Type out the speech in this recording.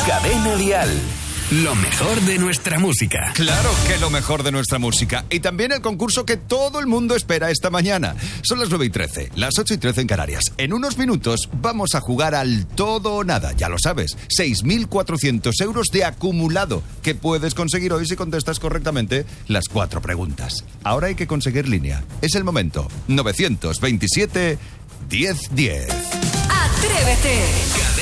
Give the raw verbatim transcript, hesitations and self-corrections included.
Cadena Dial. Lo mejor de nuestra música. Claro que lo mejor de nuestra música. Y también el concurso que todo el mundo espera esta mañana. Son las nueve y trece, las ocho y trece en Canarias. En unos minutos vamos a jugar al todo o nada. Ya lo sabes, seis mil cuatrocientos euros de acumulado que puedes conseguir hoy si contestas correctamente las cuatro preguntas. Ahora hay que conseguir línea. Es el momento. novecientos veintisiete, diez diez. ¡Atrévete!